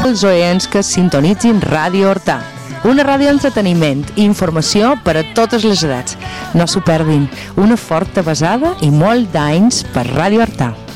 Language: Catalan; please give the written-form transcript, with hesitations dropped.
els oients que sintonitzin Ràdio Hortà. Una ràdio d'entreteniment i informació per a totes les edats. No s'ho perdin, una forta besada i molt d'anys per Ràdio Hortà.